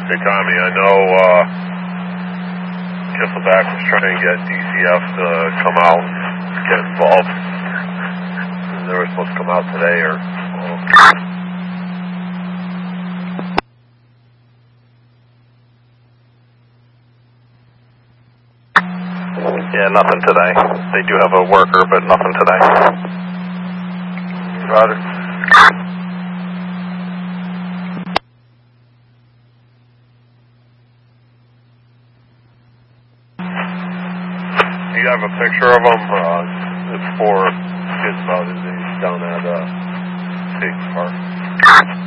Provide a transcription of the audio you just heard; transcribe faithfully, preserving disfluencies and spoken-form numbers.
Hey, Tommy, I know uh, Kisselback was trying to get D C F to come out and get involved. They were supposed to come out today, or... Well, yeah, nothing today. They do have a worker, but nothing today. Roger. You have a picture of him? Uh, it's for kids about his age down at uh, State Park.